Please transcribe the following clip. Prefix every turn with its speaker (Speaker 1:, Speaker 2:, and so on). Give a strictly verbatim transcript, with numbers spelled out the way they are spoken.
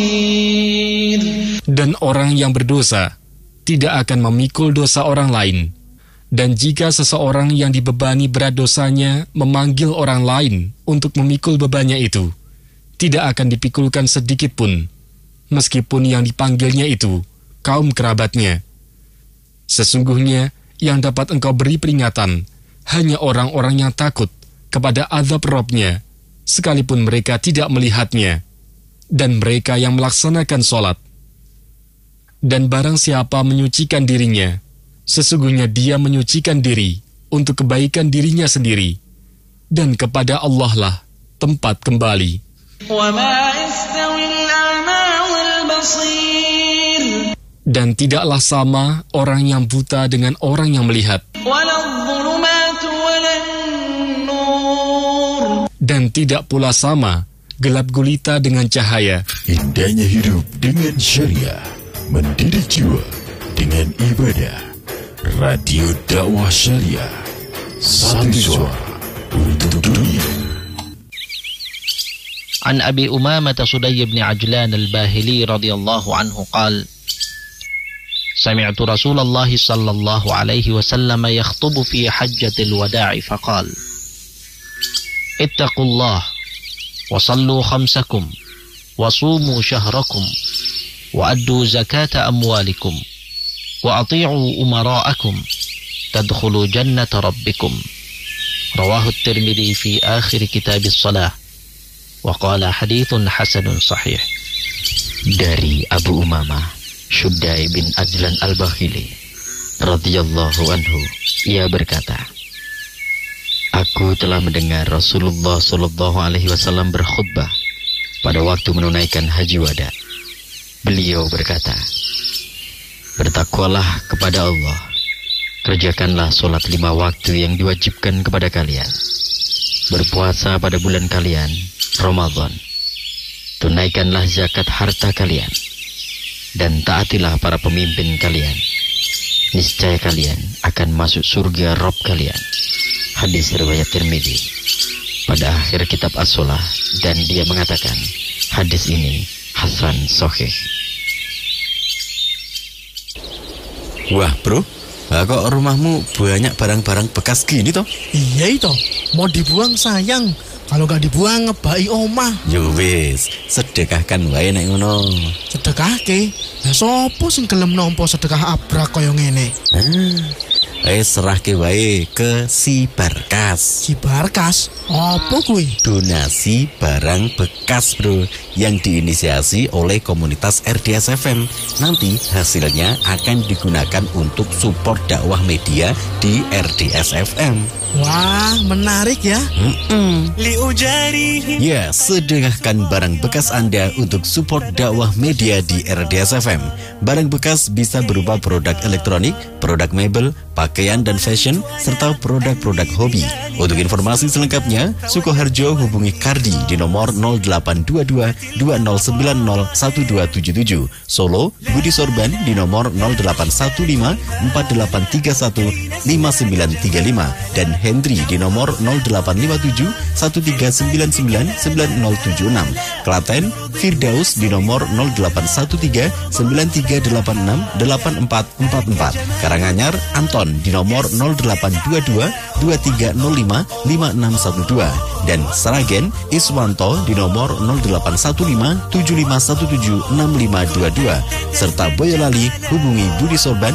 Speaker 1: Dan orang yang berdosa tidak akan memikul dosa orang lain. Dan jika seseorang yang dibebani berat dosanya memanggil orang lain untuk memikul bebannya itu, tidak akan dipikulkan sedikit pun, meskipun yang dipanggilnya itu kaum kerabatnya. Sesungguhnya yang dapat engkau beri peringatan hanya orang-orang yang takut kepada azab Rabb-nya, sekalipun mereka tidak melihatnya, dan mereka yang melaksanakan sholat. Dan barang siapa menyucikan dirinya, sesungguhnya dia menyucikan diri untuk kebaikan dirinya sendiri, dan kepada Allah lah tempat kembali. Dan tidaklah sama orang yang buta dengan orang yang melihat. Dan tidak pula sama gelap gulita dengan cahaya.
Speaker 2: Indahnya hidup dengan syariah, mendidik jiwa dengan ibadah. Radio Dakwah Syariah, satu suara untuk dunia.
Speaker 3: An Abi Umamah Sudai bin Ajlan al-Bahili radhiyallahu anhu qala Sami'tu Rasulullah sallallahu alaihi wasallam yakhutubu fi hajjatil wada'i faqala Ittaqullah wa sallu khamsakum wa sumu syahrakum wa addu zakata amwalikum wa ati'u umara'akum tadkhulu jannata rabbikum. Rawahu at-Tirmidzi fi akhir kitabis salah wa qala hadithun hasanun sahih.
Speaker 4: Dari Abu Umamah Sudai bin Ajlan al-Bahili radhiyallahu anhu, ia berkata, aku telah mendengar Rasulullah sallallahu alaihi wasallam berkhutbah pada waktu menunaikan haji wada. Beliau berkata, bertakwalah kepada Allah, kerjakanlah solat lima waktu yang diwajibkan kepada kalian, berpuasa pada bulan kalian, Ramadan, tunaikanlah zakat harta kalian, dan taatilah para pemimpin kalian. Niscaya kalian akan masuk surga Rabb kalian. Hadis riwayat Tirmidzi pada akhir kitab As-Shalah, dan dia mengatakan hadis ini hasan sahih.
Speaker 5: Wah bro, kok rumahmu banyak barang-barang bekas gini toh?
Speaker 6: Iya itu, mau dibuang sayang. Kalau gak dibuang ngebai omah.
Speaker 5: Yo wis, sedekahkan wae nek ngono.
Speaker 6: Sedekahke? Lah sopo sing gelem nampa sedekah abrak kaya ngene?
Speaker 5: Ah, eh serahke wae ke si Barkas.
Speaker 6: Si Barkas? Apa kuwi?
Speaker 5: Donasi barang bekas bro, yang diinisiasi oleh komunitas R D S F M. Nanti hasilnya akan digunakan untuk support dakwah media di R D S F M.
Speaker 6: Wah, menarik ya.
Speaker 5: Mm-mm. Ya, sedekahkan barang bekas Anda untuk support dakwah media di R D S F M. Barang bekas bisa berupa produk elektronik, produk mebel, pakaian dan fashion, serta produk-produk hobi. Untuk informasi selengkapnya, Sukoharjo hubungi Kardi di nomor nol delapan dua dua dua nol sembilan nol satu dua tujuh tujuh. Solo, Budi Sorban di nomor nol delapan satu lima empat delapan tiga satu lima sembilan tiga lima dan Hendri di nomor nol delapan lima tujuh satu tiga sembilan sembilan sembilan nol tujuh enam. Klaten, Firdaus di nomor nol delapan satu tiga sembilan tiga delapan enam delapan empat empat empat. Karanganyar, Anton di nomor nol delapan dua dua dua tiga nol lima lima enam satu dua. Dan Sragen, Iswanto di nomor nol delapan satu lima tujuh lima satu tujuh enam lima dua dua. Serta Boyolali hubungi Budi Sorban